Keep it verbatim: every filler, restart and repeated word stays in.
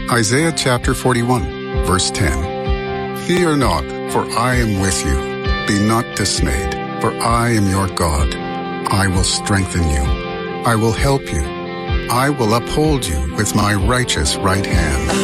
Isaiah chapter forty-one, verse ten. Fear not, for I am with you. Be not dismayed, for I am your God. I will strengthen you. I will help you. I will uphold you with my righteous right hand.